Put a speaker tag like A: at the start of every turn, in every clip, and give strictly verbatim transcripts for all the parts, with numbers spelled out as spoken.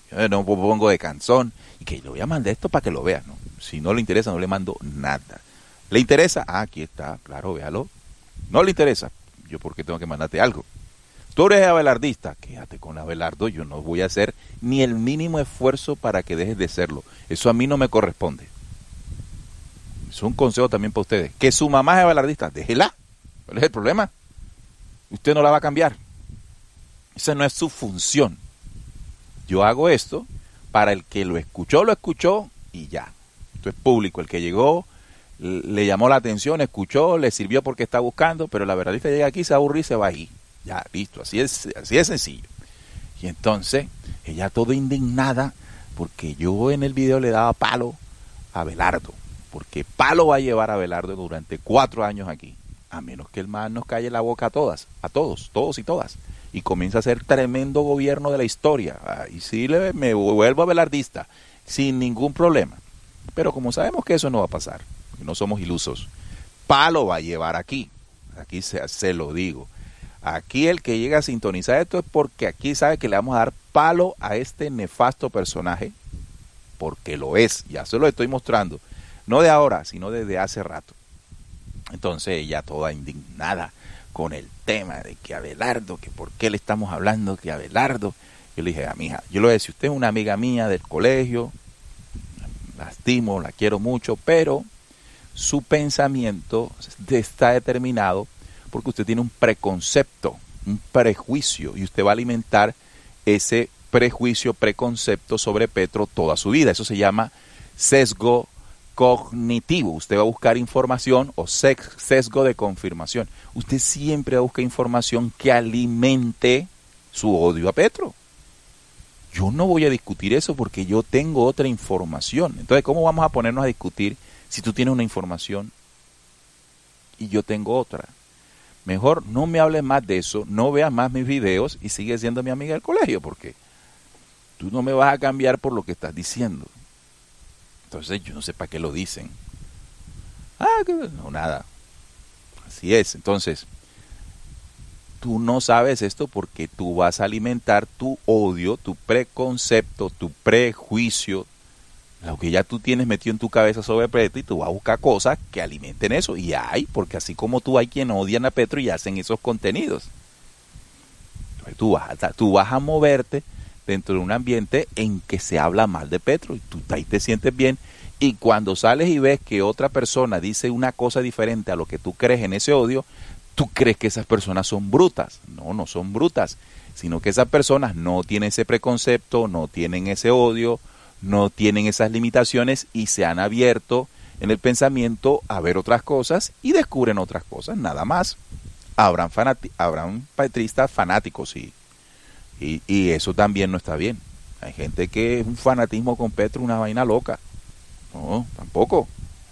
A: Yo no pongo de canzón. Y que le voy a mandar esto para que lo vea, ¿no? Si no le interesa, no le mando nada. ¿Le interesa? Ah, aquí está, claro, véalo. ¿No le interesa? Yo, ¿por qué tengo que mandarte algo? Tú eres abelardista, quédate con Abelardo, yo no voy a hacer ni el mínimo esfuerzo para que dejes de serlo. Eso a mí no me corresponde. Es un consejo también para ustedes. Que su mamá es abelardista, déjela. ¿Cuál es el problema? Usted no la va a cambiar. Esa no es su función. Yo hago esto para el que lo escuchó, lo escuchó y ya. Esto es público. El que llegó, le llamó la atención, escuchó, le sirvió porque está buscando, pero la abelardista llega aquí, se aburre y se va ahí. Ya, listo, así es, así es sencillo. Y entonces, ella toda indignada, porque yo en el video le daba palo a Abelardo, porque palo va a llevar a Abelardo durante cuatro años aquí, a menos que el man nos calle la boca a todas, a todos, todos y todas, y comienza a ser tremendo gobierno de la historia. Y sí, le, me vuelvo abelardista, sin ningún problema. Pero como sabemos que eso no va a pasar, no somos ilusos, palo va a llevar aquí, aquí se, se lo digo. Aquí el que llega a sintonizar esto es porque aquí sabe que le vamos a dar palo a este nefasto personaje, porque lo es, ya se lo estoy mostrando, no de ahora, sino desde hace rato. Entonces ella toda indignada con el tema de que Abelardo, que por qué le estamos hablando que Abelardo. Yo le dije, a mi hija, yo le voy a decir, usted es una amiga mía del colegio, la estimo, la quiero mucho, pero su pensamiento está determinado porque usted tiene un preconcepto, un prejuicio, y usted va a alimentar ese prejuicio, preconcepto sobre Petro toda su vida. Eso se llama sesgo cognitivo. Usted va a buscar información o sesgo de confirmación. Usted siempre va a buscar información que alimente su odio a Petro. Yo no voy a discutir eso porque yo tengo otra información. Entonces, ¿cómo vamos a ponernos a discutir si tú tienes una información y yo tengo otra? Mejor no me hables más de eso, no veas más mis videos y sigue siendo mi amiga del colegio, porque tú no me vas a cambiar por lo que estás diciendo. Entonces yo no sé para qué lo dicen. Ah, que no, nada. Así es. Entonces, tú no sabes esto porque tú vas a alimentar tu odio, tu preconcepto, tu prejuicio, lo que ya tú tienes metido en tu cabeza sobre Petro, y tú vas a buscar cosas que alimenten eso. Y hay, porque así como tú hay quien odian a Petro y hacen esos contenidos. Entonces tú vas a, tú vas a moverte dentro de un ambiente en que se habla mal de Petro y tú ahí te sientes bien. Y cuando sales y ves que otra persona dice una cosa diferente a lo que tú crees en ese odio, tú crees que esas personas son brutas. No, no son brutas, sino que esas personas no tienen ese preconcepto, no tienen ese odio, no tienen esas limitaciones y se han abierto en el pensamiento a ver otras cosas y descubren otras cosas, nada más. Habrán, fanati- habrán petristas fanáticos, sí, y, y eso también no está bien. Hay gente que es un fanatismo con Petro, una vaina loca. No, tampoco.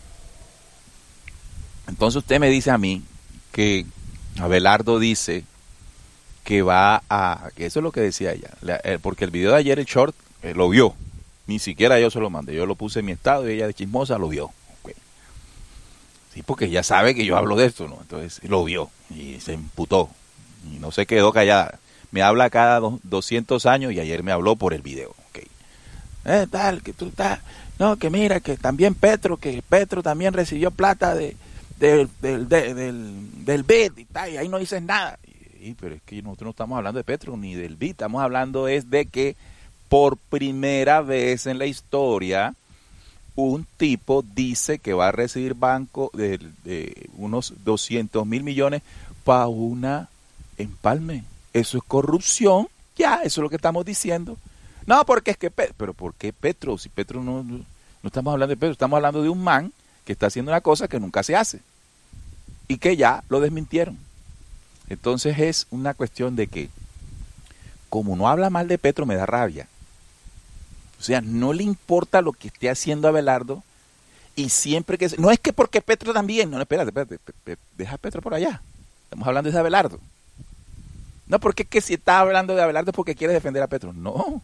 A: Entonces usted me dice a mí que Abelardo dice que va a, que eso es lo que decía ella, porque el video de ayer, el short, eh, lo vio. Ni siquiera yo se lo mandé, yo lo puse en mi estado y ella de chismosa lo vio. Okay. Sí, porque ella sabe que yo hablo de esto, ¿no? Entonces lo vio y se imputó y no se quedó callada. Me habla cada do, doscientos años y ayer me habló por el video. Okay. Eh, tal, que tú estás, no, que mira, que también Petro, que Petro también recibió plata de, de, de, de, del, del B I D y tal, y ahí no dices nada. Y, pero es que nosotros no estamos hablando de Petro ni del B I D, estamos hablando es de que por primera vez en la historia, un tipo dice que va a recibir banco de, de unos doscientos mil millones para una empalme. Eso es corrupción, ya, eso es lo que estamos diciendo. No, porque es que, pero ¿por qué Petro? Si Petro no, no, no estamos hablando de Petro, estamos hablando de un man que está haciendo una cosa que nunca se hace y que ya lo desmintieron. Entonces es una cuestión de que, como no habla mal de Petro, me da rabia. O sea, no le importa lo que esté haciendo Abelardo y siempre que... No es que porque Petro también... No, no, espérate, espérate, espérate, deja a Petro por allá. Estamos hablando de Abelardo. No, porque es que si está hablando de Abelardo es porque quiere defender a Petro. No.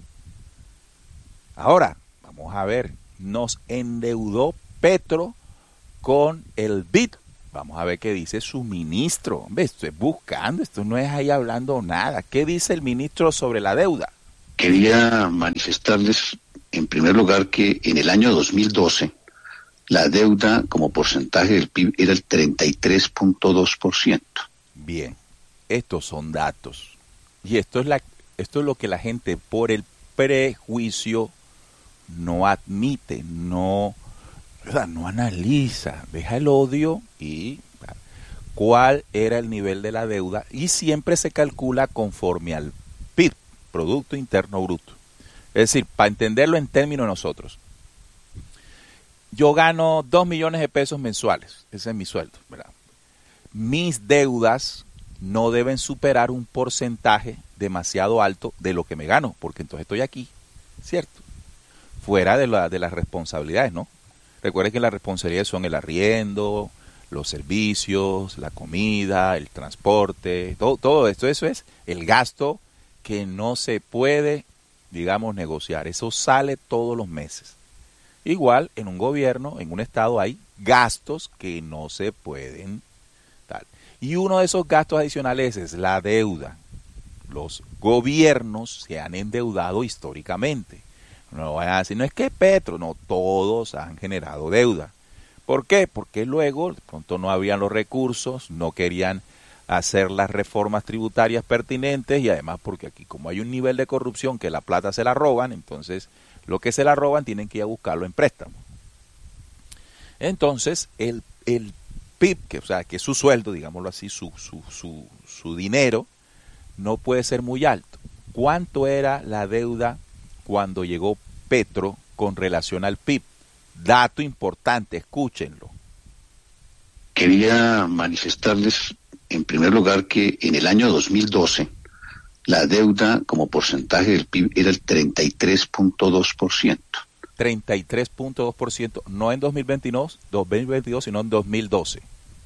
A: Ahora, vamos a ver. Nos endeudó Petro con el B I D. Vamos a ver qué dice su ministro. Hombre, esto es buscando, esto no es ahí hablando nada. ¿Qué dice el ministro sobre la deuda?
B: Quería manifestarles, en primer lugar, que en el año dos mil doce la deuda como porcentaje del P I B era el treinta y tres punto dos por ciento.
A: Bien, estos son datos. Y esto es, la, esto es lo que la gente por el prejuicio no admite, no, ¿verdad? No analiza, deja el odio y cuál era el nivel de la deuda y siempre se calcula conforme al P I B, Producto Interno Bruto. Es decir, para entenderlo en términos de nosotros, yo gano dos millones de pesos mensuales, ese es mi sueldo, ¿verdad? Mis deudas no deben superar un porcentaje demasiado alto de lo que me gano, porque entonces estoy aquí, ¿cierto? Fuera de, la, de las responsabilidades, ¿no? Recuerden que las responsabilidades son el arriendo, los servicios, la comida, el transporte, todo, todo esto, eso es el gasto que no se puede, digamos, negociar. Eso sale todos los meses. Igual en un gobierno, en un estado hay gastos que no se pueden tal. Y uno de esos gastos adicionales es la deuda. Los gobiernos se han endeudado históricamente. No vayan a decir, no es que Petro, no, todos han generado deuda. ¿Por qué? Porque luego, de pronto no habían los recursos, no querían hacer las reformas tributarias pertinentes y además porque aquí como hay un nivel de corrupción que la plata se la roban, entonces lo que se la roban tienen que ir a buscarlo en préstamo. Entonces, el, el P I B, que, o sea, que es su sueldo, digámoslo así, su, su, su, su dinero, no puede ser muy alto. ¿Cuánto era la deuda cuando llegó Petro con relación al P I B? Dato importante, escúchenlo.
B: Quería manifestarles, en primer lugar, que en el año dos mil doce la deuda como porcentaje del P I B era el treinta y tres punto dos por ciento.
A: treinta y tres punto dos por ciento, no en dos mil veintidós, dos mil veintidós, sino en dos mil doce.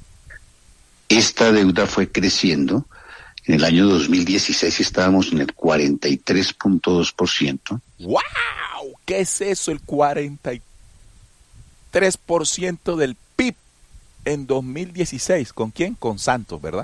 B: Esta deuda fue creciendo. En el año dos mil dieciséis estábamos en el cuarenta y tres punto dos por ciento.
A: ¡Wow! ¿Qué es eso? El cuarenta y tres por ciento del P I B en dos mil dieciséis. ¿Con quién? Con Santos, ¿verdad?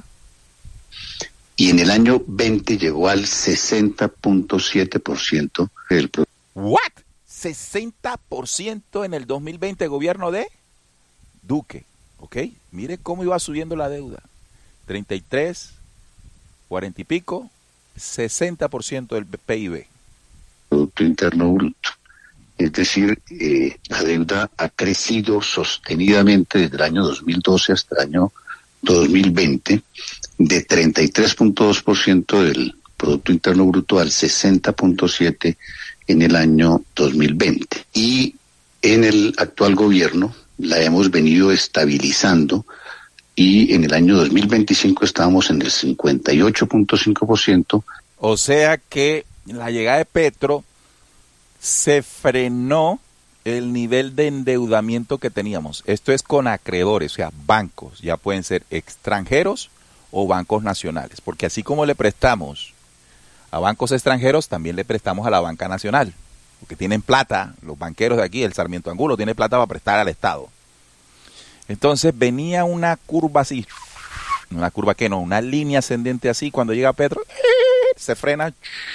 B: Y en el año veinte llegó al sesenta punto siete por ciento del producto.
A: ¿What? sesenta por ciento en el dos mil veinte, gobierno de Duque. ¿Ok? Mire cómo iba subiendo la deuda. treinta y tres, cuarenta y pico, sesenta por ciento del P I B.
B: Producto Interno Bruto. Es decir, eh, la deuda ha crecido sostenidamente desde el año dos mil doce hasta el año dos mil veinte, de treinta y tres punto dos por ciento del Producto Interno Bruto al sesenta punto siete por ciento en el año dos mil veinte. Y en el actual gobierno la hemos venido estabilizando y en el año dos mil veinticinco estábamos en el cincuenta y ocho punto cinco por ciento.
A: O sea que la llegada de Petro se frenó el nivel de endeudamiento que teníamos. Esto es con acreedores, o sea, bancos, ya pueden ser extranjeros o bancos nacionales, porque así como le prestamos a bancos extranjeros, también le prestamos a la banca nacional, porque tienen plata, los banqueros de aquí, el Sarmiento Angulo, tiene plata para prestar al Estado. Entonces venía una curva así, una curva que no, una línea ascendente así, cuando llega Petro, se frena.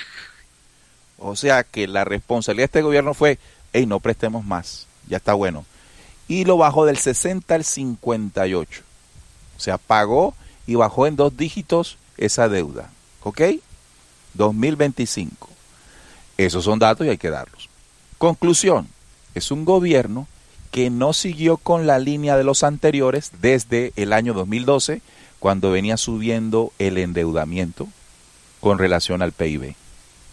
A: O sea que la responsabilidad de este gobierno fue, hey, no prestemos más, ya está bueno. Y lo bajó del sesenta al cincuenta y ocho. O sea, pagó y bajó en dos dígitos esa deuda. ¿Ok? dos mil veinticinco. Esos son datos y hay que darlos. Conclusión, es un gobierno que no siguió con la línea de los anteriores desde el año dos mil doce, cuando venía subiendo el endeudamiento con relación al P I B.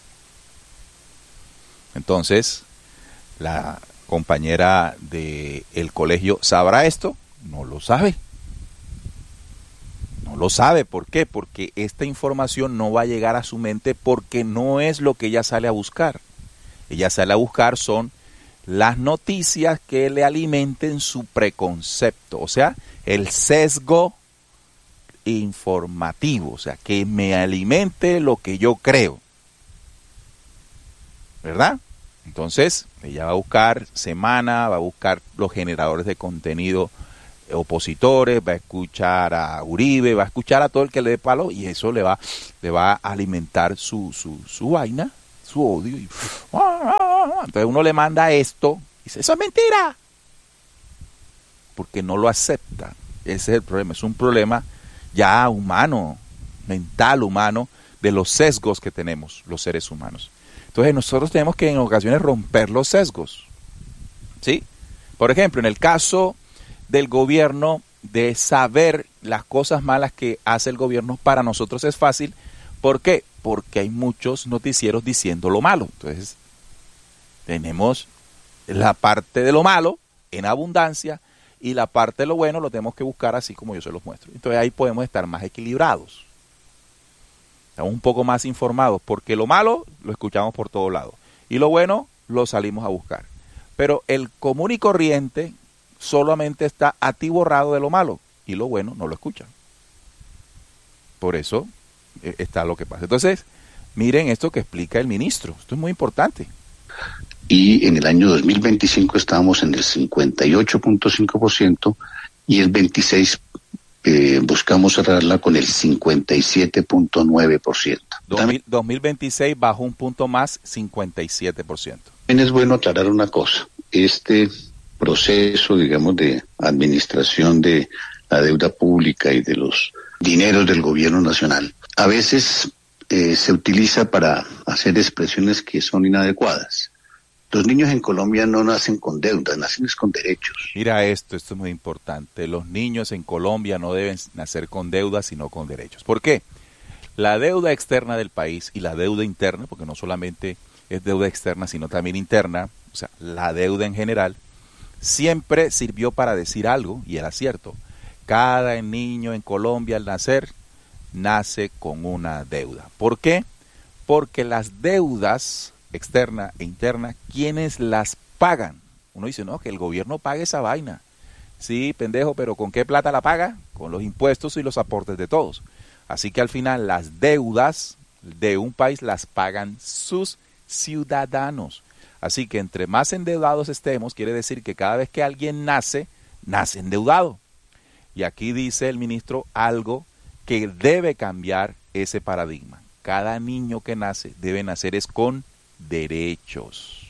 A: Entonces, la compañera del colegio sabrá esto, no lo sabe. No lo sabe, ¿por qué? Porque esta información no va a llegar a su mente porque no es lo que ella sale a buscar. Ella sale a buscar son las noticias que le alimenten su preconcepto, o sea, el sesgo informativo, o sea, que me alimente lo que yo creo. ¿Verdad? Entonces, ella va a buscar Semana, va a buscar los generadores de contenido opositores, va a escuchar a Uribe, va a escuchar a todo el que le dé palo y eso le va, le va a alimentar su, su, su vaina, su odio. Y, entonces uno le manda esto y dice, eso es mentira. Porque no lo acepta. Ese es el problema. Es un problema ya humano, mental humano, de los sesgos que tenemos los seres humanos. Entonces nosotros tenemos que en ocasiones romper los sesgos. ¿Sí? Por ejemplo, en el caso del gobierno, de saber las cosas malas que hace el gobierno, para nosotros es fácil. ¿Por qué? Porque hay muchos noticieros diciendo lo malo. Entonces, tenemos la parte de lo malo en abundancia y la parte de lo bueno lo tenemos que buscar así como yo se los muestro. Entonces ahí podemos estar más equilibrados. Estamos un poco más informados porque lo malo lo escuchamos por todos lados y lo bueno lo salimos a buscar. Pero el común y corriente solamente está atiborrado de lo malo y lo bueno no lo escuchan. Por eso eh, está lo que pasa. Entonces, miren esto que explica el ministro. Esto es muy importante.
B: Y en el año dos mil veinticinco estábamos en el cincuenta y ocho punto cinco por ciento y el veintiséis eh, buscamos cerrarla con el cincuenta y siete punto nueve por ciento.
A: dos mil veintiséis bajó un punto más, cincuenta y siete por ciento.
B: También es bueno aclarar una cosa. Este proceso, digamos, de administración de la deuda pública y de los dineros del gobierno nacional, a veces eh, se utiliza para hacer expresiones que son inadecuadas. Los niños en Colombia no nacen con deudas, nacen con derechos.
A: Mira esto, esto es muy importante. Los niños en Colombia no deben nacer con deudas, sino con derechos. ¿Por qué? La deuda externa del país y la deuda interna, porque no solamente es deuda externa, sino también interna, o sea, la deuda en general, siempre sirvió para decir algo, y era cierto. Cada niño en Colombia al nacer, nace con una deuda. ¿Por qué? Porque las deudas externa e interna, ¿quiénes las pagan? Uno dice, no, que el gobierno pague esa vaina. Sí, pendejo, pero ¿con qué plata la paga? Con los impuestos y los aportes de todos. Así que al final las deudas de un país las pagan sus ciudadanos. Así que entre más endeudados estemos, quiere decir que cada vez que alguien nace, nace endeudado. Y aquí dice el ministro algo que debe cambiar ese paradigma. Cada niño que nace debe nacer es con derechos.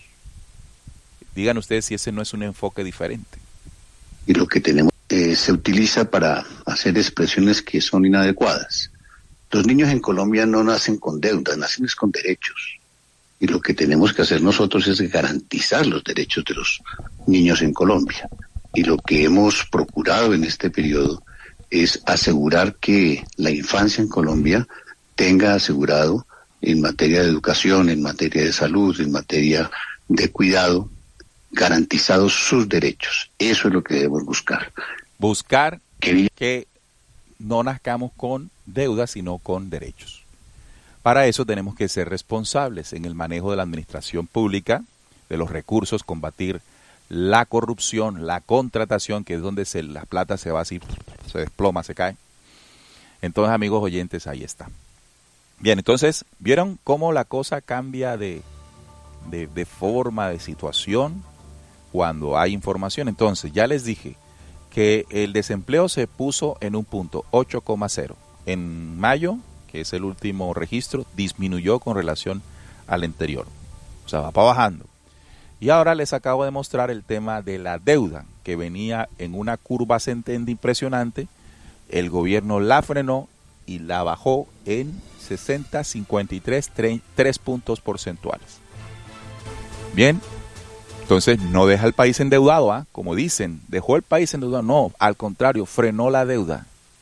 A: Digan ustedes si ese no es un enfoque diferente.
B: Y lo que tenemos eh, se utiliza para hacer expresiones que son inadecuadas. Los niños en Colombia no nacen con deudas, nacen con derechos. Y lo que tenemos que hacer nosotros es garantizar los derechos de los niños en Colombia. Y lo que hemos procurado en este periodo es asegurar que la infancia en Colombia tenga asegurado en materia de educación, en materia de salud, en materia de cuidado, garantizados sus derechos. Eso es lo que debemos buscar.
A: Buscar que, que no nazcamos con deudas, sino con derechos. Para eso tenemos que ser responsables en el manejo de la administración pública, de los recursos, combatir la corrupción, la contratación, que es donde se, la plata se va así, se desploma, se cae. Entonces, amigos oyentes, ahí está. Bien, entonces, ¿vieron cómo la cosa cambia de, de, de forma, de situación, cuando hay información? Entonces, ya les dije que el desempleo se puso en un punto, ocho coma cero. En mayo, que es el último registro, disminuyó con relación al anterior. O sea, va para bajando. Y ahora les acabo de mostrar el tema de la deuda, que venía en una curva ascendente impresionante. El gobierno la frenó y la bajó en sesenta, cincuenta y tres, tres puntos porcentuales. Bien, entonces no deja el país endeudado, ¿ah? Como dicen, dejó el país endeudado. No, al contrario, frenó la deuda.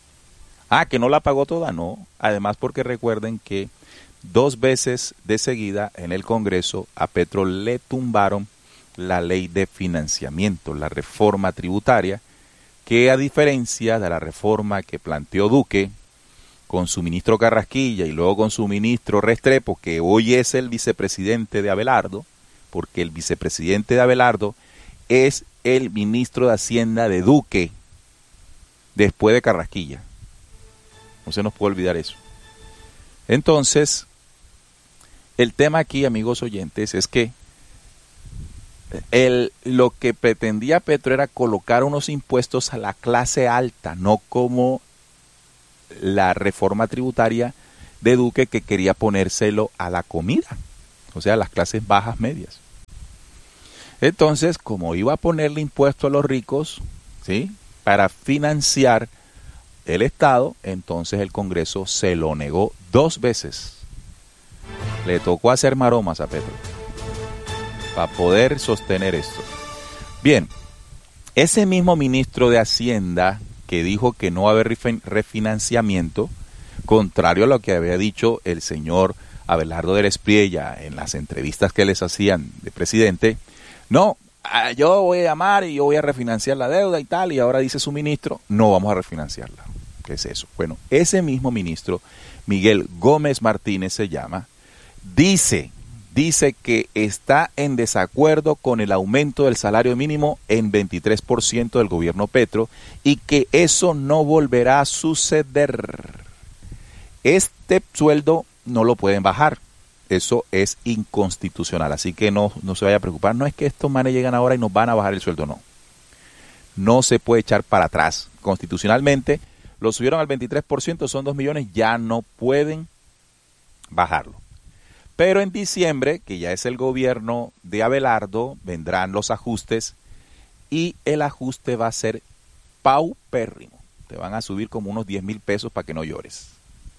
A: Ah, que no la pagó toda, no. Además, porque recuerden que dos veces de seguida en el Congreso a Petro le tumbaron la ley de financiamiento, la reforma tributaria, que a diferencia de la reforma que planteó Duque con su ministro Carrasquilla y luego con su ministro Restrepo, que hoy es el vicepresidente de Abelardo, porque el vicepresidente de Abelardo es el ministro de Hacienda de Duque después de Carrasquilla. No se nos puede olvidar eso. Entonces, el tema aquí, amigos oyentes, es que el, lo que pretendía Petro era colocar unos impuestos a la clase alta, no como la reforma tributaria de Duque, que quería ponérselo a la comida. o sea, las clases bajas medias. Entonces, como iba a ponerle impuesto a los ricos, ¿sí?, para financiar el Estado, entonces el Congreso se lo negó dos veces. Le tocó hacer maromas a Petro para poder sostener esto. Bien, ese mismo ministro de Hacienda que dijo que no va a haber refinanciamiento, contrario a lo que había dicho el señor Abelardo del Espriella en las entrevistas que les hacían de presidente, no, yo voy a llamar y yo voy a refinanciar la deuda y tal, y ahora dice su ministro, no vamos a refinanciarla. ¿Qué es eso? Bueno, ese mismo ministro, Miguel Gómez Martínez se llama, dice, dice que está en desacuerdo con el aumento del salario mínimo en veintitrés por ciento del gobierno Petro y que eso no volverá a suceder. Este sueldo no lo pueden bajar. Eso es inconstitucional, así que no, no se vaya a preocupar. No es que estos manes llegan ahora y nos van a bajar el sueldo, no. No se puede echar para atrás. Constitucionalmente lo subieron al veintitrés por ciento, son dos millones, ya no pueden bajarlo. Pero en diciembre, que ya es el gobierno de Abelardo, vendrán los ajustes y el ajuste va a ser paupérrimo. Te van a subir como unos diez mil pesos para que no llores.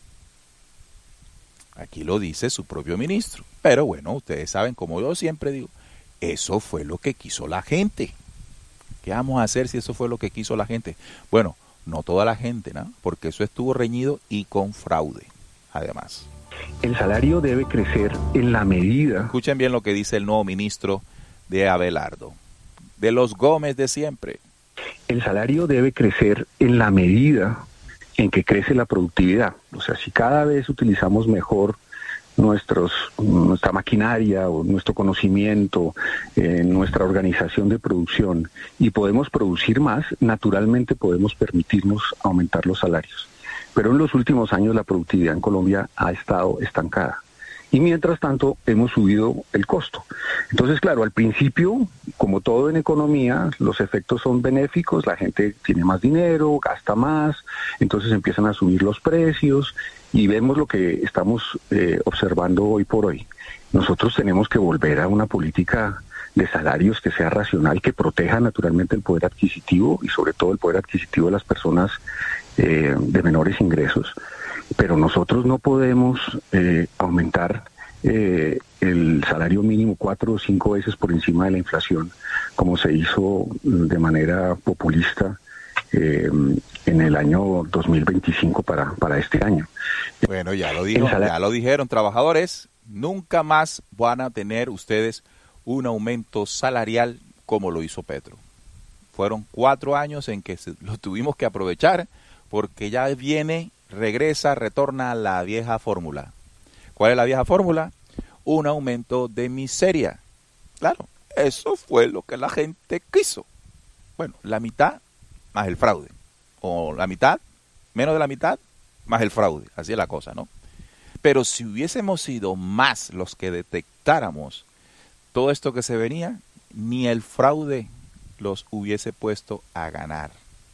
A: Aquí lo dice su propio ministro. Pero bueno, ustedes saben, como yo siempre digo, eso fue lo que quiso la gente. ¿Qué vamos a hacer si eso fue lo que quiso la gente? Bueno, no toda la gente, ¿no? Porque eso estuvo reñido y con fraude, además.
C: El salario debe crecer en la medida...
A: Escuchen bien lo que dice el nuevo ministro de Abelardo, de los Gómez de siempre.
C: El salario debe crecer en la medida en que crece la productividad. O sea, si cada vez utilizamos mejor nuestros, nuestra maquinaria o nuestro conocimiento, eh, nuestra organización de producción y podemos producir más, naturalmente podemos permitirnos aumentar los salarios. Pero en los últimos años la productividad en Colombia ha estado estancada. Y mientras tanto hemos subido el costo. Entonces, claro, al principio, como todo en economía, los efectos son benéficos, la gente tiene más dinero, gasta más, entonces empiezan a subir los precios y vemos lo que estamos eh, observando hoy por hoy. Nosotros tenemos que volver a una política de salarios que sea racional, que proteja naturalmente el poder adquisitivo y sobre todo el poder adquisitivo de las personas eh, de menores ingresos. Pero nosotros no podemos eh, aumentar eh, el salario mínimo cuatro o cinco veces por encima de la inflación, como se hizo de manera populista eh, en el año dos mil veinticinco para, para este año.
A: Bueno, ya lo dijo, ya lo dijeron, trabajadores, nunca más van a tener ustedes un aumento salarial como lo hizo Petro. Fueron cuatro años en que se, lo tuvimos que aprovechar porque ya viene... regresa, retorna a la vieja fórmula. ¿Cuál es la vieja fórmula? Un aumento de miseria. Claro, eso fue lo que la gente quiso. Bueno, la mitad más el fraude. O la mitad, menos de la mitad, más el fraude. Así es la cosa, ¿no? Pero si hubiésemos sido más los que detectáramos todo esto que se venía, ni el fraude los hubiese puesto a ganar.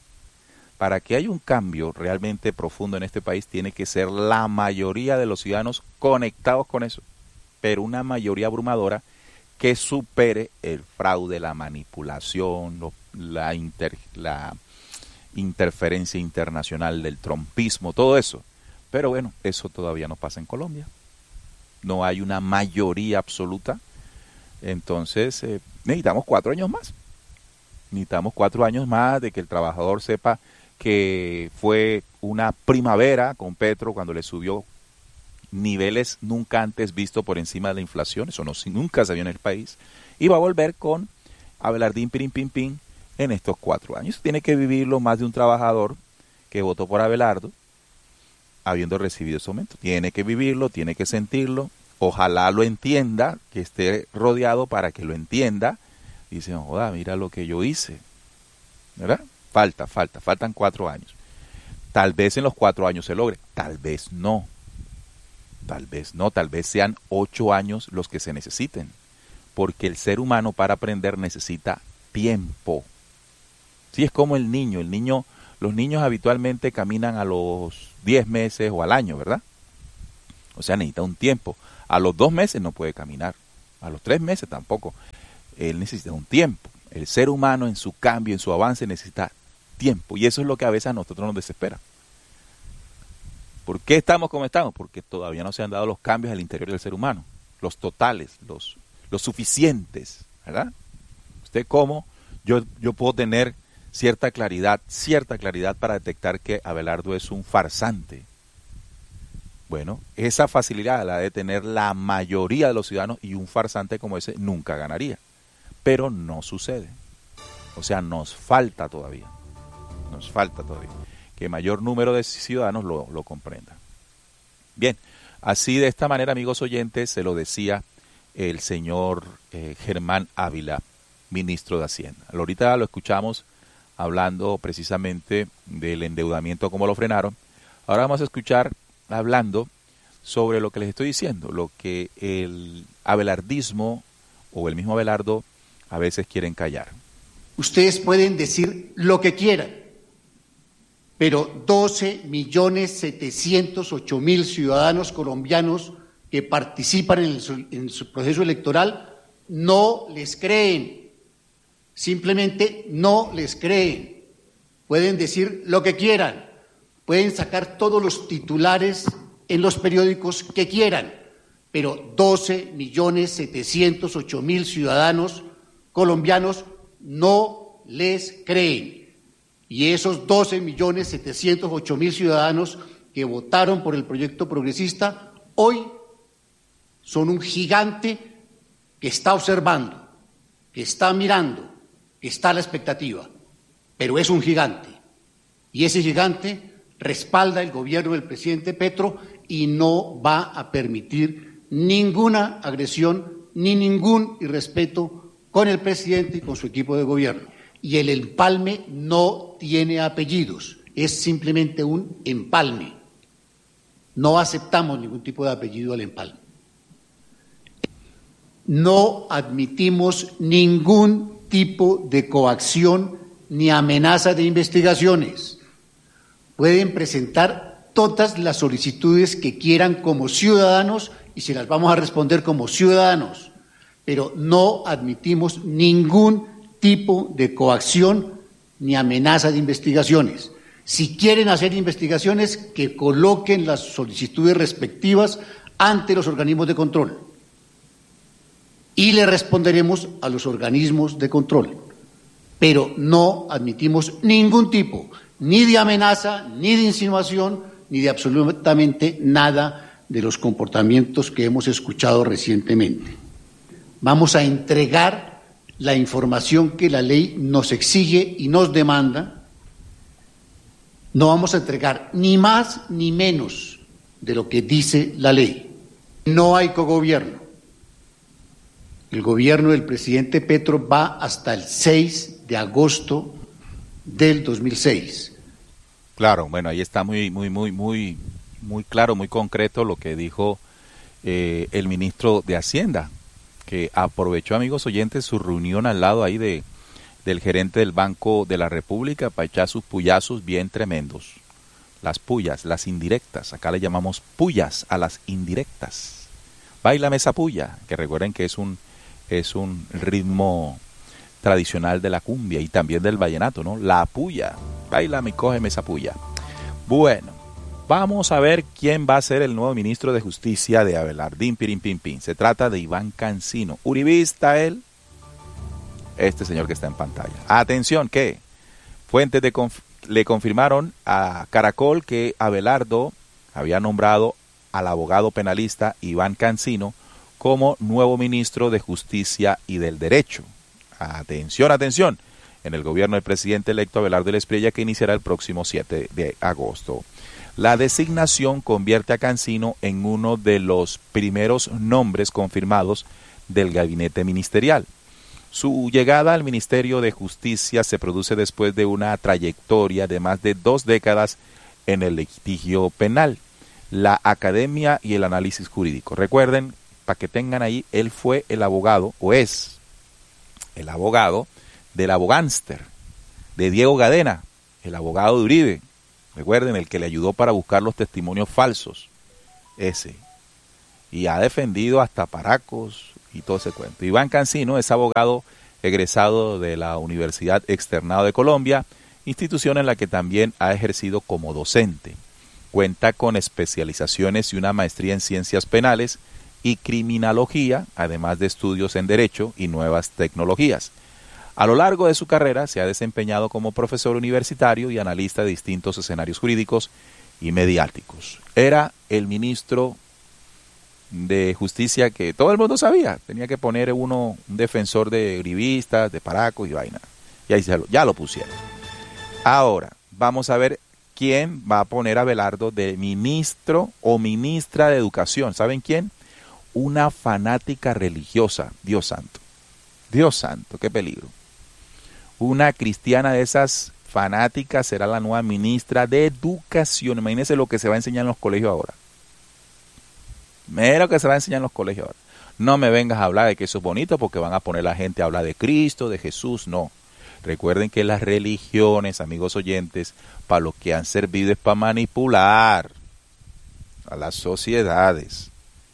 A: Para que haya un cambio realmente profundo en este país, tiene que ser la mayoría de los ciudadanos conectados con eso, pero una mayoría abrumadora que supere el fraude, la manipulación, lo, la, inter, la interferencia internacional del trumpismo, todo eso. Pero bueno, eso todavía no pasa en Colombia. No hay una mayoría absoluta. Entonces, eh, necesitamos cuatro años más. Necesitamos cuatro años más de que el trabajador sepa que fue una primavera con Petro cuando le subió niveles nunca antes vistos por encima de la inflación, eso no, nunca se vio en el país, y va a volver con Abelardín Pirin Pin Pin en estos cuatro años. Tiene que vivirlo más de un trabajador que votó por Abelardo, habiendo recibido ese aumento. Tiene que vivirlo, tiene que sentirlo, ojalá lo entienda, que esté rodeado para que lo entienda, y dice, joda, mira lo que yo hice, ¿verdad? Falta, falta, faltan cuatro años. Tal vez en los cuatro años se logre, tal vez no. Tal vez no, tal vez sean ocho años los que se necesiten. Porque el ser humano para aprender necesita tiempo. Sí, es como el niño. El niño, los niños habitualmente caminan a los diez meses o al año, ¿verdad? O sea, necesita un tiempo. A los dos meses no puede caminar, a los tres meses tampoco. Él necesita un tiempo. El ser humano en su cambio, en su avance, necesita tiempo. Y eso es lo que a veces a nosotros nos desespera. ¿Por qué estamos como estamos? Porque todavía no se han dado los cambios al interior del ser humano. Los totales, los, los suficientes, ¿verdad? Usted cómo, yo, yo puedo tener cierta claridad, cierta claridad para detectar que Abelardo es un farsante. Bueno, esa facilidad la de tener la mayoría de los ciudadanos, y un farsante como ese nunca ganaría. Pero no sucede. O sea, nos falta todavía. Nos falta todavía que mayor número de ciudadanos lo, lo comprendan. Bien, así de esta manera, amigos oyentes, se lo decía el señor eh, Germán Ávila, ministro de Hacienda. Ahorita lo escuchamos hablando precisamente del endeudamiento, cómo lo frenaron. Ahora vamos a escuchar hablando sobre lo que les estoy diciendo, lo que el abelardismo o el mismo Abelardo a veces quieren callar.
D: Ustedes pueden decir lo que quieran, pero doce millones setecientos ocho mil ciudadanos colombianos que participan en, el, en su proceso electoral no les creen, simplemente no les creen. Pueden decir lo que quieran, pueden sacar todos los titulares en los periódicos que quieran, pero doce millones setecientos ocho mil ciudadanos colombianos no les creen. Y esos doce millones setecientos ocho mil ciudadanos que votaron por el proyecto progresista hoy son un gigante que está observando, que está mirando, que está a la expectativa, pero es un gigante. Y ese gigante respalda el gobierno del presidente Petro y no va a permitir ninguna agresión ni ningún irrespeto con el presidente y con su equipo de gobierno. Y el empalme no tiene apellidos, es simplemente un empalme. No aceptamos ningún tipo de apellido al empalme. No admitimos ningún tipo de coacción ni amenaza de investigaciones. Pueden presentar todas las solicitudes que quieran como ciudadanos y se las vamos a responder como ciudadanos, pero no admitimos ningún tipo de coacción ni amenaza de investigaciones. Si quieren hacer investigaciones, que coloquen las solicitudes respectivas ante los organismos de control y le responderemos a los organismos de control, pero no admitimos ningún tipo ni de amenaza, ni de insinuación, ni de absolutamente nada de los comportamientos que hemos escuchado recientemente. Vamos a entregar la información que la ley nos exige y nos demanda. No vamos a entregar ni más ni menos de lo que dice la ley. No hay cogobierno. El gobierno del presidente Petro va hasta el seis de agosto del dos mil seis.
A: Claro, bueno, ahí está muy, muy, muy, muy, muy claro, muy concreto lo que dijo eh, el ministro de Hacienda, que aprovechó, amigos oyentes, su reunión al lado ahí de del gerente del Banco de la República para echar sus puyazos bien tremendos. Las puyas, las indirectas, acá le llamamos puyas a las indirectas. Báilame esa puya, que recuerden que es un es un ritmo tradicional de la cumbia y también del vallenato, ¿no? La puya, báilame y cógeme esa puya. Bueno, vamos a ver quién va a ser el nuevo ministro de Justicia de Abelardín Pirin Pin Pin. Se trata de Iván Cancino, uribista él, este señor que está en pantalla. Atención, que fuentes de conf le confirmaron a Caracol que Abelardo había nombrado al abogado penalista Iván Cancino como nuevo ministro de Justicia y del Derecho. Atención, atención, en el gobierno del presidente electo Abelardo Espriella, que iniciará el próximo siete de agosto. La designación convierte a Cancino en uno de los primeros nombres confirmados del gabinete ministerial. Su llegada al Ministerio de Justicia se produce después de una trayectoria de más de dos décadas en el litigio penal, la academia y el análisis jurídico. Recuerden, para que tengan ahí, él fue el abogado, o es el abogado del abogánster, de Diego Gadena, el abogado de Uribe. Recuerden, el que le ayudó para buscar los testimonios falsos. Ese, y ha defendido hasta paracos y todo ese cuento. Iván Cancino es abogado egresado de la Universidad Externado de Colombia, institución en la que también ha ejercido como docente. Cuenta con especializaciones y una maestría en ciencias penales y criminología, además de estudios en derecho y nuevas tecnologías. A lo largo de su carrera se ha desempeñado como profesor universitario y analista de distintos escenarios jurídicos y mediáticos. Era el ministro de Justicia que todo el mundo sabía. Tenía que poner uno un defensor de uribistas, de paracos y vaina. Y ahí se lo, ya lo pusieron. Ahora, vamos a ver quién va a poner a Abelardo de ministro o ministra de Educación. ¿Saben quién? Una fanática religiosa. Dios santo. Dios santo, qué peligro. Una cristiana de esas fanáticas será la nueva ministra de Educación. Imagínense lo que se va a enseñar en los colegios ahora. Mira lo que se va a enseñar en los colegios ahora. No me vengas a hablar de que eso es bonito porque van a poner a la gente a hablar de Cristo, de Jesús. No. Recuerden que las religiones, amigos oyentes, para lo que han servido es para manipular a las sociedades.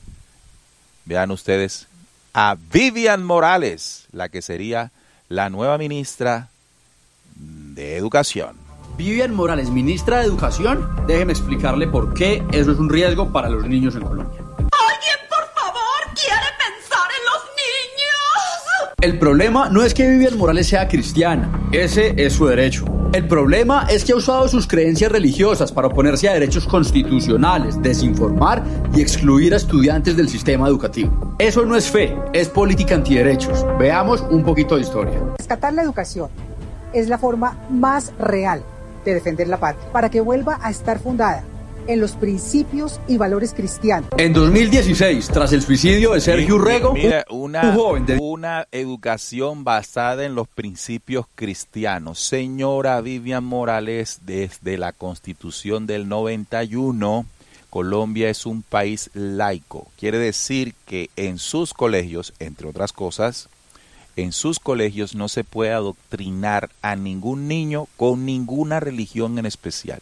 A: Vean ustedes a Vivian Morales, la que sería la nueva ministra de Educación.
E: Vivian Morales, ministra de Educación, déjeme explicarle por qué eso es un riesgo para los niños en Colombia.
F: ¿Alguien, por favor, quiere pensar en los niños?
E: El problema no es que Vivian Morales sea cristiana, ese es su derecho. El problema es que ha usado sus creencias religiosas para oponerse a derechos constitucionales, desinformar y excluir a estudiantes del sistema educativo. Eso no es fe, es política antiderechos. Veamos un poquito de historia.
G: Rescatar la educación es la forma más real de defender la patria, para que vuelva a estar fundada en los principios y valores cristianos.
E: En dos mil dieciséis, tras el suicidio de Sergio Urrego,
A: mira, una,
E: un joven de...
A: una educación basada en los principios cristianos. Señora Vivian Morales, desde la Constitución del noventa y uno, Colombia es un país laico. Quiere decir que en sus colegios, entre otras cosas, en sus colegios no se puede adoctrinar a ningún niño con ninguna religión en especial.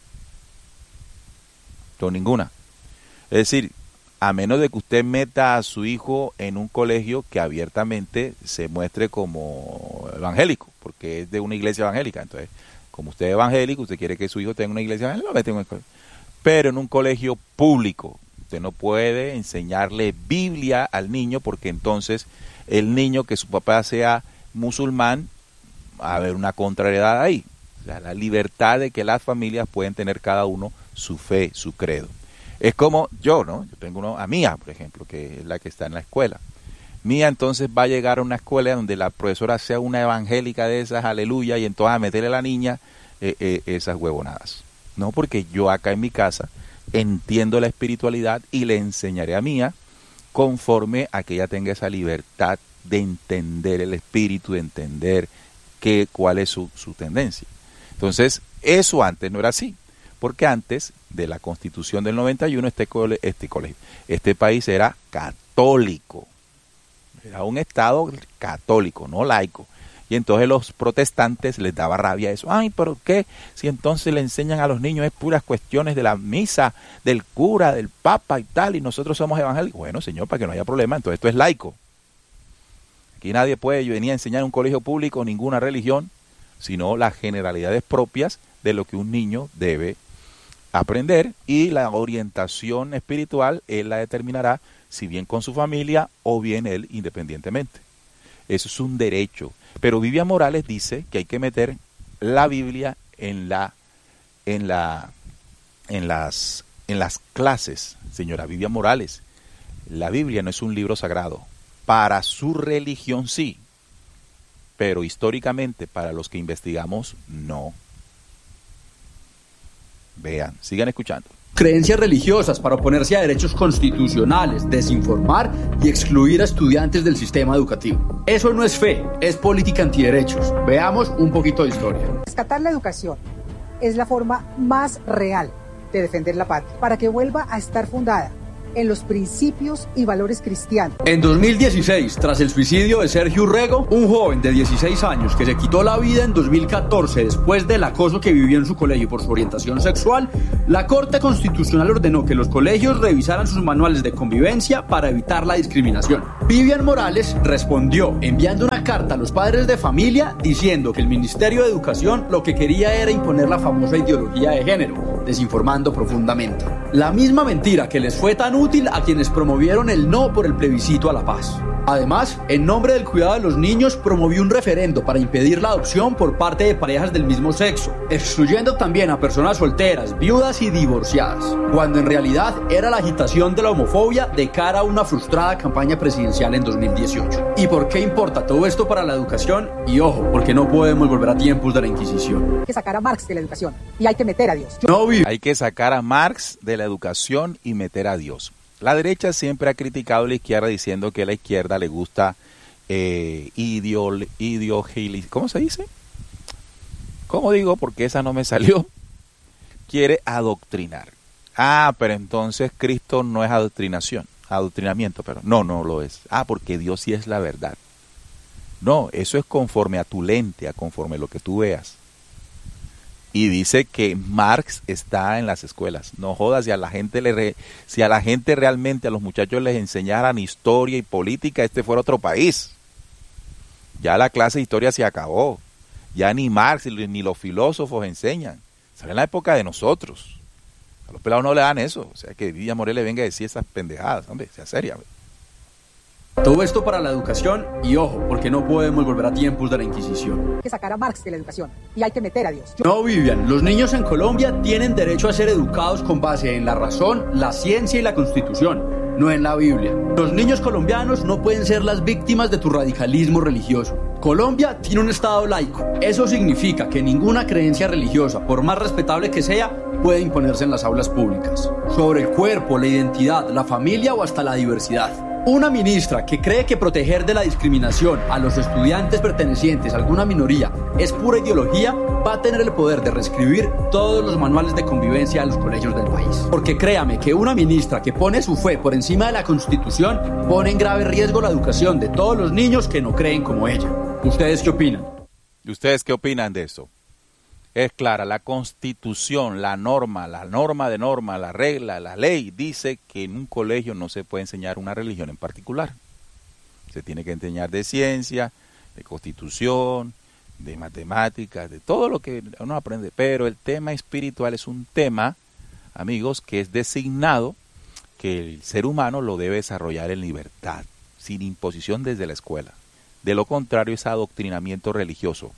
A: Con ninguna. Es decir, a menos de que usted meta a su hijo en un colegio que abiertamente se muestre como evangélico, porque es de una iglesia evangélica. Entonces, como usted es evangélico, usted quiere que su hijo tenga una iglesia evangélica, lo mete en un colegio. Pero en un colegio público, usted no puede enseñarle Biblia al niño, porque entonces el niño, que su papá sea musulmán, va a haber una contrariedad ahí. O sea, la libertad de que las familias pueden tener cada uno su fe, su credo. Es como yo, ¿no? Yo tengo uno, a Mía, por ejemplo, que es la que está en la escuela. Mía entonces va a llegar a una escuela donde la profesora sea una evangélica de esas, aleluya, y entonces a meterle a la niña eh, eh, esas huevonadas. No, porque yo acá en mi casa entiendo la espiritualidad y le enseñaré a Mía conforme a que ella tenga esa libertad de entender el espíritu, de entender que, cuál es su, su tendencia. Entonces, eso antes no era así, porque antes de la Constitución del noventa y uno, este, cole, este colegio, este país era católico, era un estado católico, no laico. Y entonces los protestantes les daba rabia eso. Ay, ¿pero qué? Si entonces le enseñan a los niños es puras cuestiones de la misa, del cura, del papa y tal, y nosotros somos evangélicos. Bueno, señor, para que no haya problema, entonces esto es laico. Aquí nadie puede venir a enseñar en un colegio público ninguna religión, sino las generalidades propias de lo que un niño debe aprender, y la orientación espiritual él la determinará, si bien con su familia o bien él independientemente. Eso es un derecho. Pero Vivian Morales dice que hay que meter la Biblia en la en la en las en las clases. Señora Vivian Morales, la Biblia no es un libro sagrado. Para su religión sí, pero históricamente para los que investigamos no. Vean, sigan escuchando.
E: Creencias religiosas para oponerse a derechos constitucionales, desinformar y excluir a estudiantes del sistema educativo. Eso no es fe, es política antiderechos. Veamos un poquito de historia.
G: Rescatar la educación es la forma más real de defender la patria, para que vuelva a estar fundada en los principios y valores cristianos.
E: En dos mil dieciséis, tras el suicidio de Sergio Urrego, un joven de dieciséis años que se quitó la vida en dos mil catorce después del acoso que vivió en su colegio por su orientación sexual, la Corte Constitucional ordenó que los colegios revisaran sus manuales de convivencia para evitar la discriminación. Vivian Morales respondió enviando una carta a los padres de familia diciendo que el Ministerio de Educación lo que quería era imponer la famosa ideología de género, desinformando profundamente. La misma mentira que les fue tan útil a quienes promovieron el no por el plebiscito a la paz. Además, en nombre del cuidado de los niños, promovió un referendo para impedir la adopción por parte de parejas del mismo sexo, excluyendo también a personas solteras, viudas y divorciadas, cuando en realidad era la agitación de la homofobia de cara a una frustrada campaña presidencial en dos mil dieciocho. ¿Y por qué importa todo esto para la educación? Y ojo, porque no podemos volver a tiempos de la Inquisición.
G: Hay que sacar a Marx de la educación y hay que meter a Dios. Yo...
E: No vi-
A: Hay que sacar a Marx de la educación y meter a Dios. La derecha siempre ha criticado a la izquierda diciendo que a la izquierda le gusta eh, ideol, ideogili, ¿cómo se dice? ¿Cómo digo? Porque esa no me salió. Quiere adoctrinar. Ah, pero entonces Cristo no es adoctrinación, adoctrinamiento, pero no, no lo es. Ah, porque Dios sí es la verdad. No, eso es conforme a tu lente, a conforme a lo que tú veas. Y dice que Marx está en las escuelas. No jodas, si a la gente le re, si a la gente realmente, a los muchachos les enseñaran historia y política, este fuera otro país. Ya la clase de historia se acabó. Ya ni Marx ni los filósofos enseñan. Sale en la época de nosotros. A los pelados no le dan eso. O sea, que Villa Morel le venga a decir esas pendejadas. Hombre, sea seria. Hombre.
E: Todo esto para la educación y ojo, porque no podemos volver a tiempos de la Inquisición.
G: Hay que sacar a Marx de la educación y hay que meter a Dios. Yo...
E: No, Vivian, los niños en Colombia tienen derecho a ser educados con base en la razón, la ciencia y la Constitución, no en la Biblia. Los niños colombianos no pueden ser las víctimas de tu radicalismo religioso. Colombia tiene un estado laico. Eso significa que ninguna creencia religiosa, por más respetable que sea, puede imponerse en las aulas públicas. Sobre el cuerpo, la identidad, la familia o hasta la diversidad. Una ministra que cree que proteger de la discriminación a los estudiantes pertenecientes a alguna minoría es pura ideología, va a tener el poder de reescribir todos los manuales de convivencia de los colegios del país. Porque créame que una ministra que pone su fe por encima de la Constitución pone en grave riesgo la educación de todos los niños que no creen como ella. ¿Ustedes qué opinan?
A: ¿Y ustedes qué opinan de eso? Es clara, la Constitución, la norma, la norma de norma, la regla, la ley, dice que en un colegio no se puede enseñar una religión en particular. Se tiene que enseñar de ciencia, de constitución, de matemáticas, de todo lo que uno aprende. Pero el tema espiritual es un tema, amigos, que es designado que el ser humano lo debe desarrollar en libertad, sin imposición desde la escuela. De lo contrario es adoctrinamiento religioso.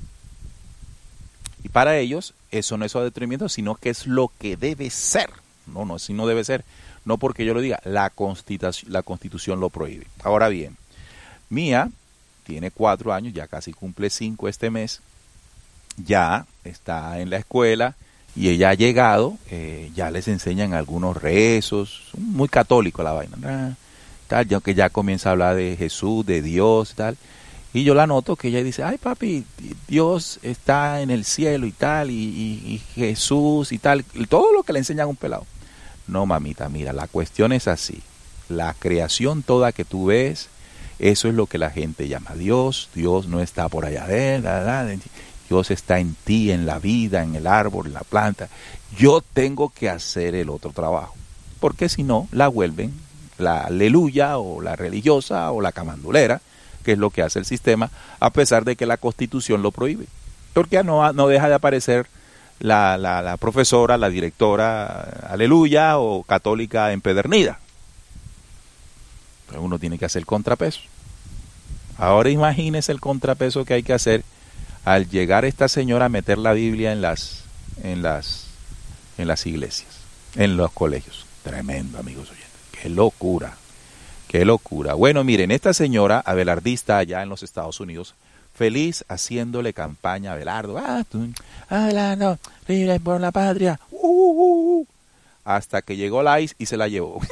A: Y para ellos, eso no es adoctrinamiento, sino que es lo que debe ser. No, no, si no debe ser. No porque yo lo diga, la constitución, la constitución lo prohíbe. Ahora bien, Mía tiene cuatro años, ya casi cumple cinco este mes. Ya está en la escuela y ella ha llegado, eh, ya les enseñan algunos rezos, muy católico la vaina. Tal, ya que ya comienza a hablar de Jesús, de Dios y tal. Y yo la noto que ella dice, ay papi, Dios está en el cielo y tal, y, y, y Jesús y tal, y todo lo que le enseñan a un pelado. No, mamita, mira, la cuestión es así. La creación toda que tú ves, eso es lo que la gente llama Dios. Dios no está por allá de él, Dios está en ti, en la vida, en el árbol, en la planta. Yo tengo que hacer el otro trabajo, porque si no, la vuelven la aleluya o la religiosa o la camandulera, que es lo que hace el sistema, a pesar de que la Constitución lo prohíbe. Porque no, no deja de aparecer la, la, la profesora, la directora, aleluya, o católica empedernida. Pero uno tiene que hacer el contrapeso. Ahora imagínese el contrapeso que hay que hacer al llegar esta señora a meter la Biblia en las, en las, en las iglesias, en los colegios. Tremendo, amigos oyentes. Qué locura. Qué locura. Bueno, miren, esta señora abelardista allá en los Estados Unidos, feliz haciéndole campaña a Abelardo. Ah, tú, Abelardo, libre por la patria. Uh, uh, uh. Hasta que llegó la I C E y se la llevó.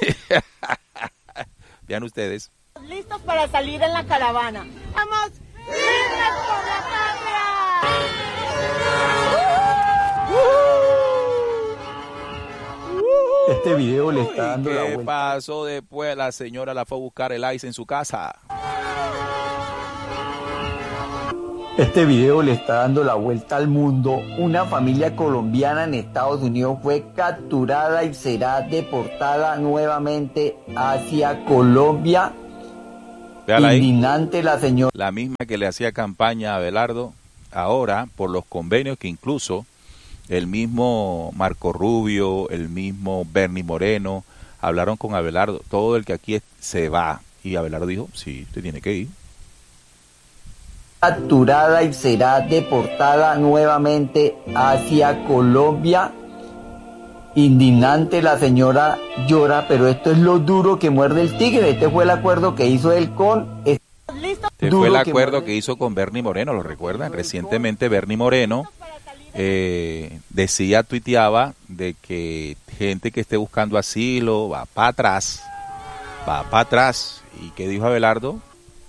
A: Vean ustedes.
F: Listos para salir en la caravana. ¡Vamos! ¡Libres por la patria!
H: Este video le está dando
A: Uy,
H: la
A: ¿qué
H: vuelta.
A: pasó después? La señora la fue a buscar el ice en su casa.
H: Este video le está dando la vuelta al mundo. Una familia colombiana en Estados Unidos fue capturada y será deportada nuevamente hacia Colombia.
A: Véala ahí.
H: Indignante la señora.
A: La misma que le hacía campaña a Abelardo, ahora por los convenios que incluso el mismo Marco Rubio, el mismo Bernie Moreno, hablaron con Abelardo. Todo el que aquí es, se va. Y Abelardo dijo, sí, usted tiene que ir.
H: Capturada y será deportada nuevamente hacia Colombia. Indignante la señora llora, pero esto es lo duro que muerde el tigre. Este fue el acuerdo que hizo él con...
A: Este fue el acuerdo que hizo con Bernie Moreno, ¿lo recuerdan? Recientemente Bernie Moreno eh, decía, tuiteaba de que gente que esté buscando asilo va para atrás, va para atrás. ¿Y qué dijo Abelardo?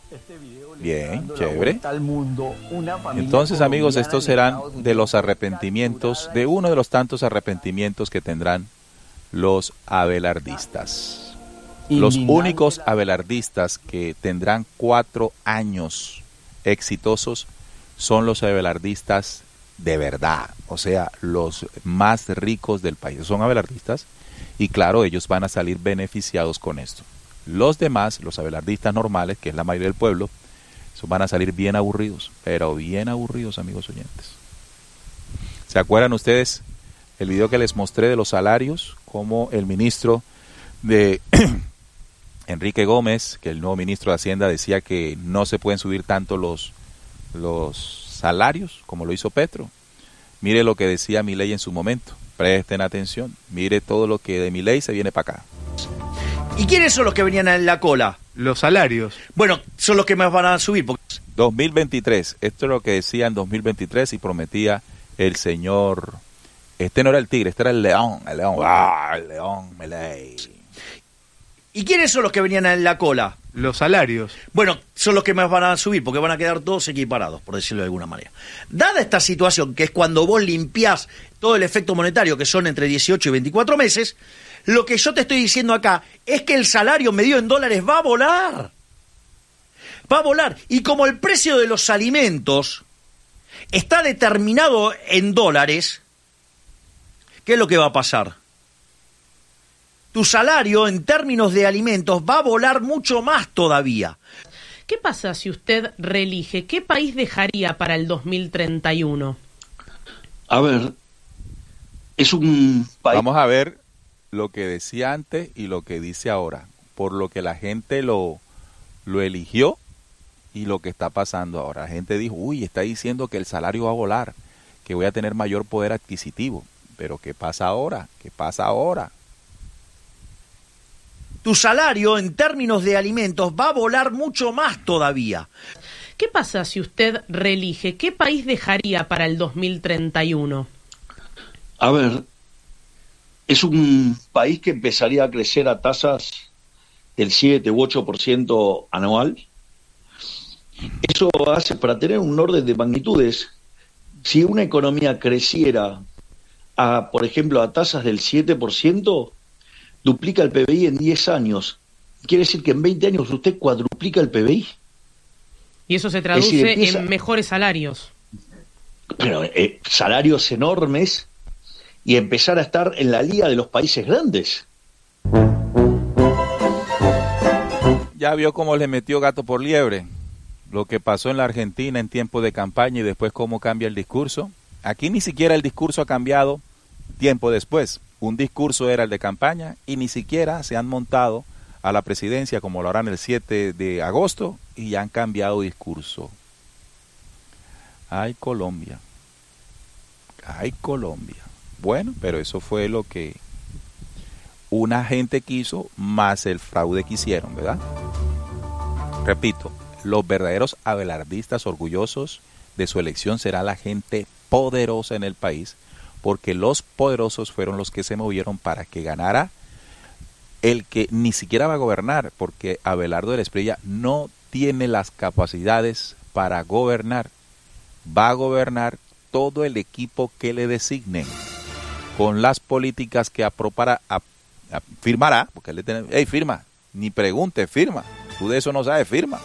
A: Bien, chévere. Entonces, amigos, estos serán de los arrepentimientos, de uno de los tantos arrepentimientos que tendrán los abelardistas. Los únicos abelardistas que tendrán cuatro años exitosos son los abelardistas de verdad, o sea, los más ricos del país. Son abelardistas y claro, ellos van a salir beneficiados con esto. Los demás, los abelardistas normales, que es la mayoría del pueblo, van a salir bien aburridos, pero bien aburridos, amigos oyentes. ¿Se acuerdan ustedes el video que les mostré de los salarios? Como el ministro de Enrique Gómez, que el nuevo ministro de Hacienda, decía que no se pueden subir tanto los, los salarios como lo hizo Petro. Mire lo que decía Milei en su momento. Presten atención. Mire todo lo que de Milei se viene para acá.
I: ¿Y quiénes son los que venían en la cola?
J: Los salarios.
I: Bueno, son los que más van a subir. Porque...
A: dos mil veintitrés, esto es lo que decía en dos mil veintitrés y prometía el señor, este no era el tigre, este era el león, el león, ¡ah, el león, Milei!
I: ¿Y quiénes son los que venían en la cola?
J: Los salarios.
I: Bueno, son los que más van a subir, porque van a quedar todos equiparados, por decirlo de alguna manera. Dada esta situación, que es cuando vos limpiás todo el efecto monetario, que son entre dieciocho y veinticuatro meses, lo que yo te estoy diciendo acá es que el salario medido en dólares va a volar. Va a volar. Y como el precio de los alimentos está determinado en dólares, ¿qué es lo que va a pasar? Tu salario en términos de alimentos va a volar mucho más todavía.
K: ¿Qué pasa si usted reelige? ¿Qué país dejaría para el dos mil treinta y uno?
B: A ver, es un país...
A: Vamos a ver lo que decía antes y lo que dice ahora, por lo que la gente lo, lo eligió y lo que está pasando ahora. La gente dijo, uy, está diciendo que el salario va a volar, que voy a tener mayor poder adquisitivo. Pero ¿qué pasa ahora? ¿Qué pasa ahora?
I: Tu salario en términos de alimentos va a volar mucho más todavía.
K: ¿Qué pasa si usted reelige? ¿Qué país dejaría para el dos mil treinta y uno?
B: A ver, es un país que empezaría a crecer a tasas del siete u ocho por ciento anual. Eso hace, para tener un orden de magnitudes, si una economía creciera, a, por ejemplo, a tasas del siete por ciento, duplica el P B I en diez años. Quiere decir que en veinte años usted cuadruplica el P B I.
K: Y eso se traduce
B: decir, empieza...
K: en mejores salarios.
B: Pero eh, salarios enormes y empezar a estar en la liga de los países grandes.
A: Ya vio cómo le metió gato por liebre. Lo que pasó en la Argentina en tiempo de campaña y después cómo cambia el discurso. Aquí ni siquiera el discurso ha cambiado tiempo después. Un discurso era el de campaña y ni siquiera se han montado a la presidencia como lo harán el siete de agosto y ya han cambiado discurso. Ay, Colombia. Ay, Colombia. Bueno, pero eso fue lo que una gente quiso más el fraude que hicieron, ¿verdad? Repito, los verdaderos abelardistas orgullosos de su elección será la gente poderosa en el país, porque los poderosos fueron los que se movieron para que ganara el que ni siquiera va a gobernar, porque Abelardo de la Espriella no tiene las capacidades para gobernar. Va a gobernar todo el equipo que le designen, con las políticas que aprobará, firmará, porque él le tiene, hey, firma, ni pregunte, firma, tú de eso no sabes, firma.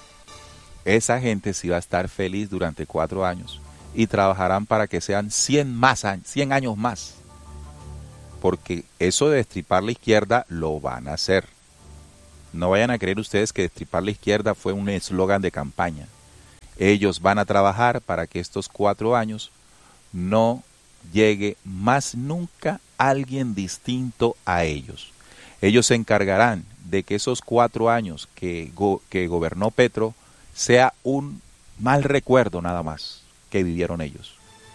A: Esa gente sí va a estar feliz durante cuatro años y trabajarán para que sean cien más años, cien años más. Porque eso de destripar la izquierda lo van a hacer. No vayan a creer ustedes que destripar la izquierda fue un eslogan de campaña. Ellos van a trabajar para que estos cuatro años no llegue más nunca alguien distinto a ellos. Ellos se encargarán de que esos cuatro años que, go, que gobernó Petro sea un mal recuerdo nada más que vivieron ellos.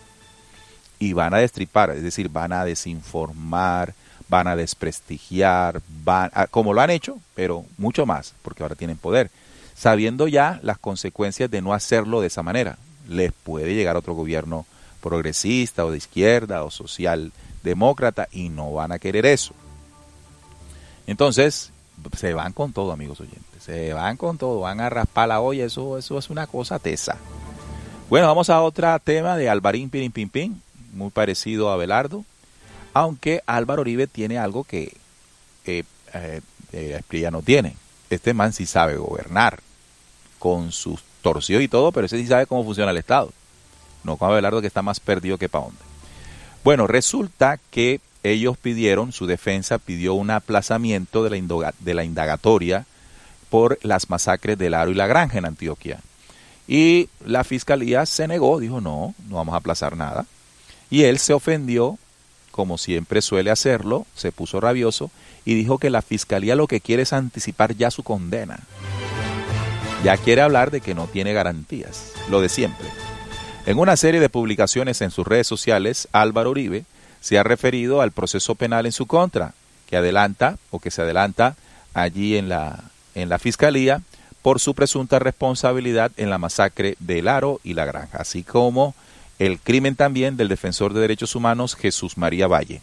A: Y van a destripar, es decir, van a desinformar, van a desprestigiar, van a, como lo han hecho, pero mucho más, porque ahora tienen poder, sabiendo ya las consecuencias de no hacerlo de esa manera. Les puede llegar otro gobierno progresista o de izquierda o socialdemócrata y no van a querer eso. Entonces, se van con todo, amigos oyentes, se van con todo, van a raspar la olla, eso, eso es una cosa tesa. Bueno, vamos a otro tema de Alvarín Pirin Pin Pin, muy parecido a Abelardo, aunque Álvaro Uribe tiene algo que eh, eh, eh, Asprilla no tiene. Este man sí sabe gobernar, con sus torcidos y todo, pero ese sí sabe cómo funciona el Estado. No como Abelardo, que está más perdido que pa' dónde. Bueno, resulta que ellos pidieron, su defensa pidió un aplazamiento de la, indoga, de la indagatoria por las masacres del Aro y La Granja en Antioquia. Y la fiscalía se negó, dijo no, no vamos a aplazar nada. Y él se ofendió, como siempre suele hacerlo, se puso rabioso y dijo que la fiscalía lo que quiere es anticipar ya su condena. Ya quiere hablar de que no tiene garantías, lo de siempre. En una serie de publicaciones en sus redes sociales, Álvaro Uribe se ha referido al proceso penal en su contra, que adelanta o que se adelanta allí en la, en la fiscalía por su presunta responsabilidad en la masacre del Aro y La Granja, así como el crimen también del defensor de derechos humanos Jesús María Valle.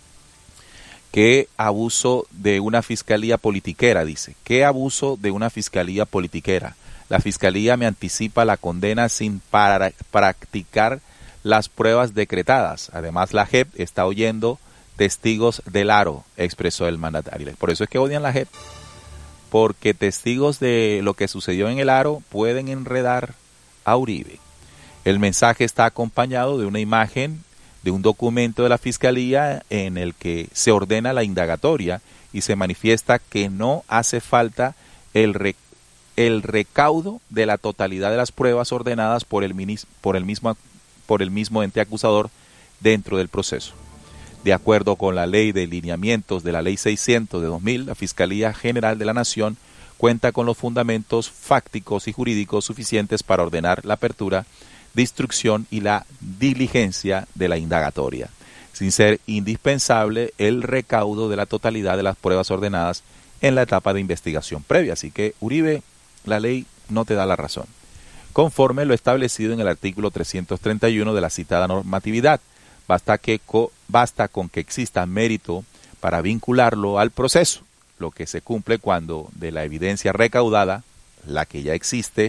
A: ¿Qué abuso de una fiscalía politiquera? Dice. ¿Qué abuso de una fiscalía politiquera? La fiscalía me anticipa la condena sin para practicar las pruebas decretadas. Además, la J E P está oyendo testigos del Aro, expresó el mandatario. Por eso es que odian la J E P, porque testigos de lo que sucedió en el Aro pueden enredar a Uribe. El mensaje está acompañado de una imagen de un documento de la Fiscalía en el que se ordena la indagatoria y se manifiesta que no hace falta el, rec el recaudo de la totalidad de las pruebas ordenadas por el, por, el mismo, por el mismo ente acusador dentro del proceso. De acuerdo con la ley de lineamientos de la ley seiscientos de dos mil, la Fiscalía General de la Nación cuenta con los fundamentos fácticos y jurídicos suficientes para ordenar la apertura de instrucción y la diligencia de la indagatoria, sin ser indispensable el recaudo de la totalidad de las pruebas ordenadas en la etapa de investigación previa. Así que, Uribe, la ley no te da la razón. Conforme lo establecido en el artículo trescientos treinta y uno de la citada normatividad, basta, que co basta con que exista mérito para vincularlo al proceso, lo que se cumple cuando de la evidencia recaudada, la que ya existe,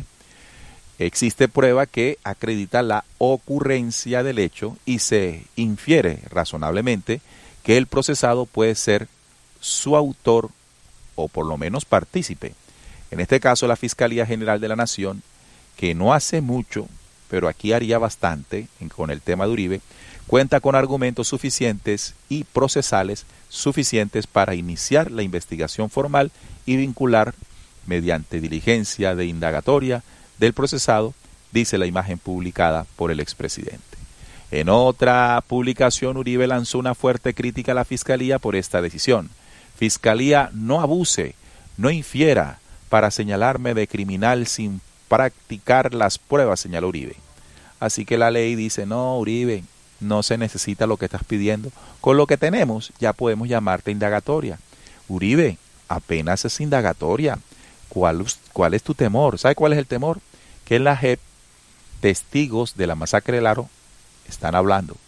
A: existe prueba que acredita la ocurrencia del hecho y se infiere razonablemente que el procesado puede ser su autor o por lo menos partícipe. En este caso, la Fiscalía General de la Nación, que no hace mucho, pero aquí haría bastante con el tema de Uribe, cuenta con argumentos suficientes y procesales suficientes para iniciar la investigación formal y vincular mediante diligencia de indagatoria del procesado, dice la imagen publicada por el expresidente. En otra publicación, Uribe lanzó una fuerte crítica a la Fiscalía por esta decisión. Fiscalía, no abuse, no infiera para señalarme de criminal sin practicar las pruebas, señaló Uribe. Así que la ley dice, no, Uribe, no se necesita lo que estás pidiendo. Con lo que tenemos ya podemos llamarte indagatoria. Uribe, apenas es indagatoria. ¿Cuál, ¿Cuál es tu temor? ¿Sabe cuál es el temor? Que en la J E P, testigos de la masacre del Aro están hablando.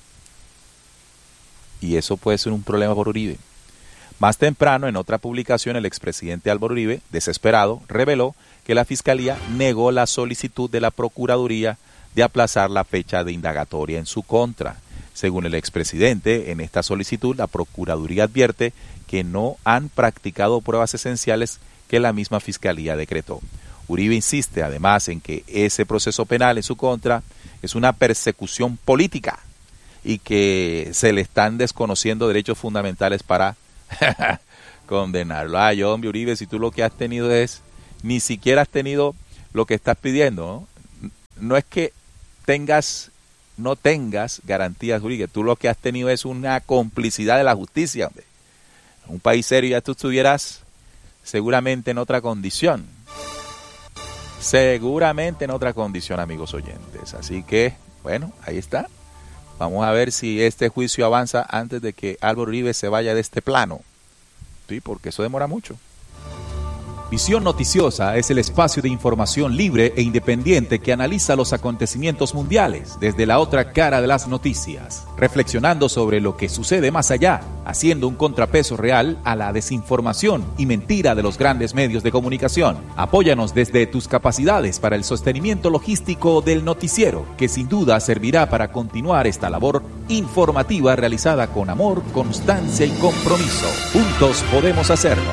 A: Y eso puede ser un problema por Uribe. Más temprano, en otra publicación, el expresidente Álvaro Uribe, desesperado, reveló que la Fiscalía negó la solicitud de la Procuraduría de aplazar la fecha de indagatoria en su contra. Según el expresidente, en esta solicitud la Procuraduría advierte que no han practicado pruebas esenciales que la misma Fiscalía decretó. Uribe insiste además en que ese proceso penal en su contra es una persecución política y que se le están desconociendo derechos fundamentales para condenarlo. Ay, hombre, Uribe, si tú lo que has tenido es, ni siquiera has tenido lo que estás pidiendo, ¿no? No es que tengas, no tengas garantías jurídicas, tú lo que has tenido es una complicidad de la justicia, hombre. En un país serio ya tú estuvieras seguramente en otra condición. Seguramente en otra condición, amigos oyentes. Así que, bueno, ahí está. Vamos a ver si este juicio avanza antes de que Álvaro Uribe se vaya de este plano. Sí, porque eso demora mucho.
J: Visión Noticiosa es el espacio de información libre e independiente que analiza los acontecimientos mundiales desde la otra cara de las noticias, reflexionando sobre lo que sucede más allá, haciendo un contrapeso real a la desinformación y mentira de los grandes medios de comunicación. Apóyanos desde tus capacidades para el sostenimiento logístico del noticiero, que sin duda servirá para continuar esta labor informativa realizada con amor, constancia y compromiso. Juntos podemos hacerlo.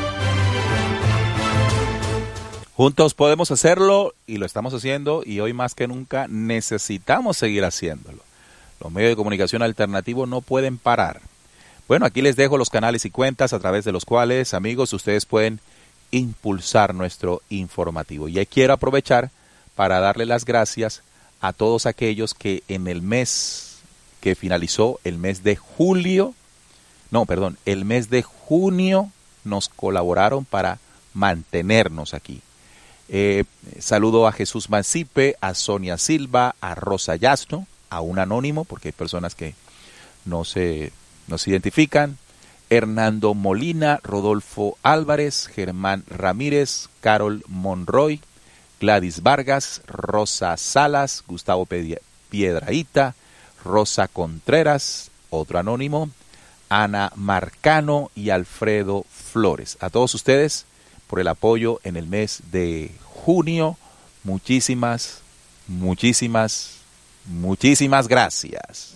A: Juntos podemos hacerlo y lo estamos haciendo y hoy más que nunca necesitamos seguir haciéndolo. Los medios de comunicación alternativos no pueden parar. Bueno, aquí les dejo los canales y cuentas a través de los cuales, amigos, ustedes pueden impulsar nuestro informativo. Y ahí quiero aprovechar para darle las gracias a todos aquellos que en el mes que finalizó, el mes de julio, no, perdón, el mes de junio nos colaboraron para mantenernos aquí. Eh, saludo a Jesús Mancipe, a Sonia Silva, a Rosa Yasno, a un anónimo, porque hay personas que no se, no se identifican, Hernando Molina, Rodolfo Álvarez, Germán Ramírez, Carol Monroy, Gladys Vargas, Rosa Salas, Gustavo Piedrahita, Rosa Contreras, otro anónimo, Ana Marcano y Alfredo Flores. A todos ustedes, por el apoyo en el mes de junio. Muchísimas, muchísimas, muchísimas gracias.